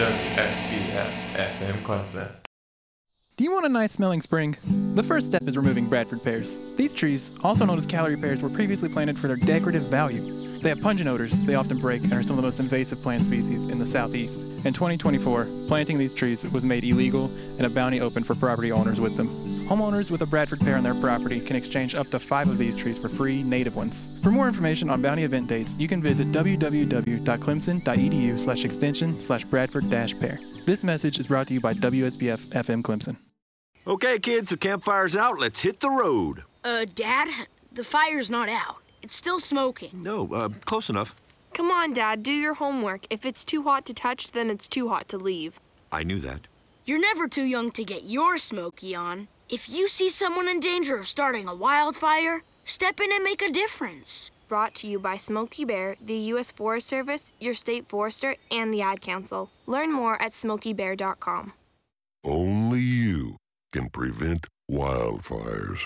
WSBF FM Clemson. Do you want a nice smelling spring? The first step is removing Bradford pears. These trees, also known as Callery pears, were previously planted for their decorative value. They have pungent odors, they often break, and are some of the most invasive plant species in the southeast. In 2024, planting these trees was made illegal and a bounty opened for property owners with them. Homeowners with a Bradford pear on their property can exchange up to 5 of these trees for free native ones. For more information on bounty event dates, you can visit www.clemson.edu/extension/Bradford-pear. This message is brought to you by WSBF FM Clemson. Okay, kids, the campfire's out. Let's hit the road. Dad, the fire's not out. It's still smoking. No, close enough. Come on, Dad, do your homework. If it's too hot to touch, then it's too hot to leave. I knew that. You're never too young to get your smoky on. If you see someone in danger of starting a wildfire, step in and make a difference. Brought to you by Smokey Bear, the U.S. Forest Service, your state forester, and the Ad Council. Learn more at smokeybear.com. Only you can prevent wildfires.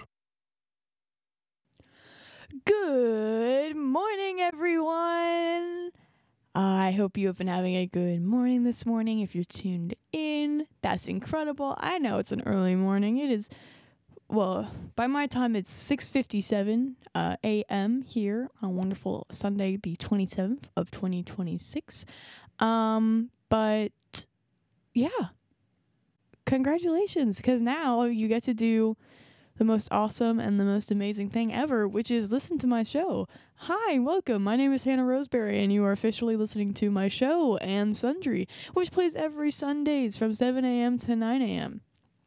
Good morning, everyone. I hope you have been having a good morning this morning. If you're tuned in, that's incredible. I know it's an early morning. It is, well, by my time, it's 6:57 a.m. here on wonderful Sunday, the 27th of 2026. But yeah, congratulations, because now you get to do the most awesome and the most amazing thing ever, which is listen to my show. Hi, welcome. My name is Hannah Roseberry, and you are officially listening to my show, And Sundry, which plays every Sundays from 7 a.m. to 9 a.m.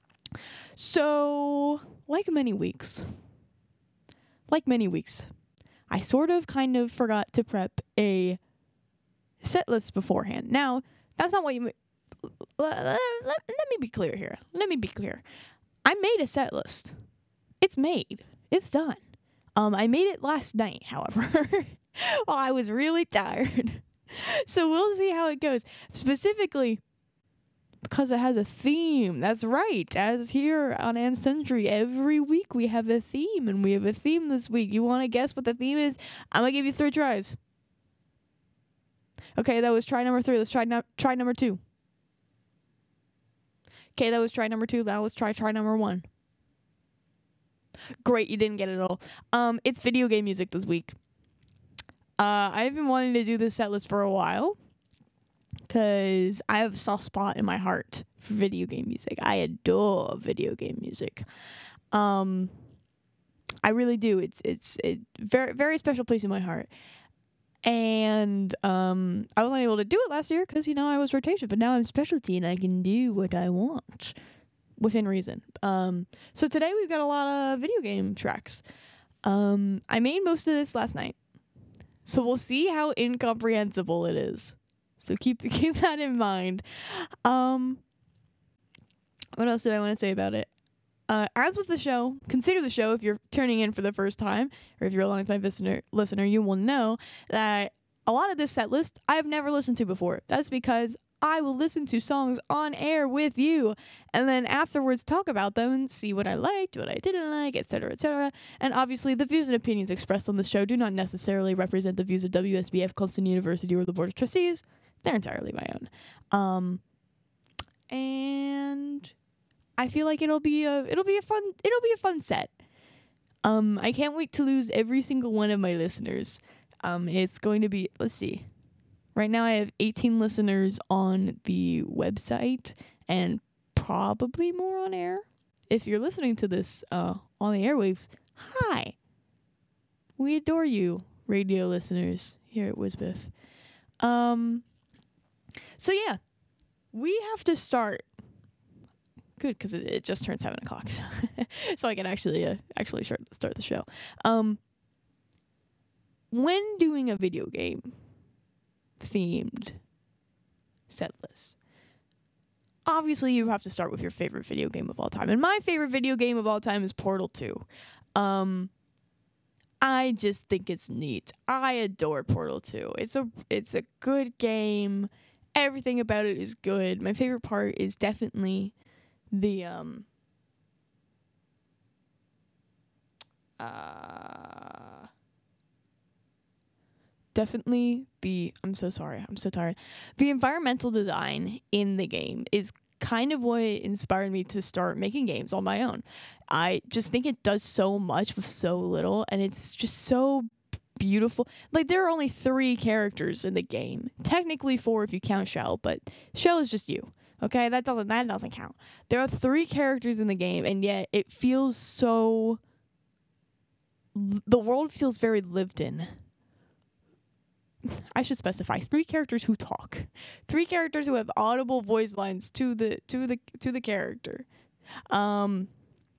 So, like many weeks, I sort of kind of forgot to prep a set list beforehand. Now, that's not what you... Let me be clear here. I made a set list. It's made. It's done. I made it last night, however, while I was really tired. So we'll see how it goes. Specifically, because it has a theme. That's right. As here on And Sundry, every week we have a theme, and we have a theme this week. You want to guess what the theme is? I'm going to give you 3 tries. Okay, that was try number 3. Let's try number 2. Okay, that was try number 2. Now let's try number 1. Great, you didn't get it all. It's video game music this week. I've been wanting to do this set list for a while because I have a soft spot in my heart for video game music. I adore video game music. I really do. It's a very, very special place in my heart. And I wasn't able to do it last year because, I was rotation, but now I'm specialty and I can do what I want within reason. So today we've got a lot of video game tracks. I made most of this last night, so we'll see how incomprehensible it is. So keep that in mind. What else did I want to say about it? As with the show, consider the show if you're turning in for the first time, or if you're a long-time listener, you will know that a lot of this set list I've never listened to before. That's because I will listen to songs on air with you, and then afterwards talk about them and see what I liked, what I didn't like, etc., etc. And obviously, the views and opinions expressed on the show do not necessarily represent the views of WSBF, Clemson University, or the Board of Trustees. They're entirely my own. And I feel like it'll be a fun set. I can't wait to lose every single one of my listeners. It's going to be, let's see. Right now I have 18 listeners on the website and probably more on air. If you're listening to this on the airwaves, hi. We adore you, radio listeners here at WSBF. So yeah, we have to start. Good, because it just turned 7 o'clock, so I can actually start the show. When doing a video game themed set list, obviously you have to start with your favorite video game of all time, and my favorite video game of all time is Portal 2. I just think it's neat. I adore Portal 2. It's a good game. Everything about it is good. My favorite part is definitely the definitely I'm so sorry. I'm so tired. The environmental design in the game is kind of what inspired me to start making games on my own. I just think it does so much with so little, and it's just so beautiful. Like, there are only 3 characters in the game. Technically 4 if you count Shell, but Shell is just you. Okay, that doesn't count. There are 3 characters in the game, and yet it feels so... The world feels very lived in. I should specify 3 characters who talk. 3 characters who have audible voice lines to the character. And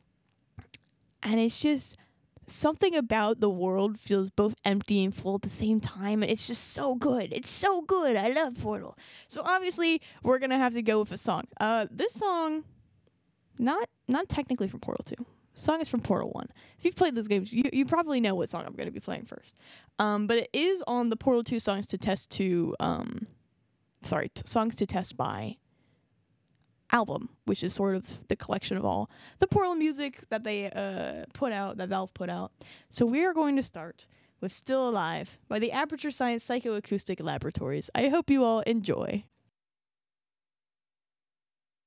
it's just something about the world feels both empty and full at the same time, and it's just so good. It's so good. I love Portal. So obviously we're gonna have to go with a song. This song, not technically from Portal 2. Song is from Portal 1. If you've played those games, you probably know what song I'm going to be playing first. But it is on the Portal 2 Songs to Test Songs to Test by album, which is sort of the collection of all the Portal music that they put out, that Valve put out. So we are going to start with Still Alive by the Aperture Science Psychoacoustic Laboratories. I hope you all enjoy.